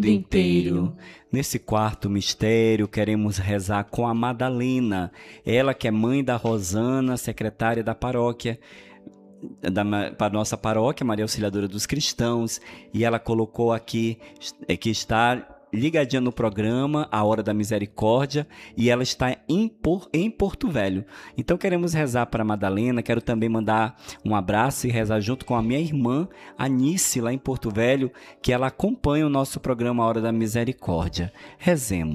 mundo inteiro. Nesse quarto mistério, queremos rezar com a Madalena, ela que é mãe da Rosana, secretária da paróquia, para nossa paróquia, Maria Auxiliadora dos Cristãos, e ela colocou aqui que está ligadinha no programa A Hora da Misericórdia, e ela está em Porto Velho. Então queremos rezar para a Madalena. Quero também mandar um abraço e rezar junto com a minha irmã Anice, lá em Porto Velho, que ela acompanha o nosso programa A Hora da Misericórdia. Rezemos.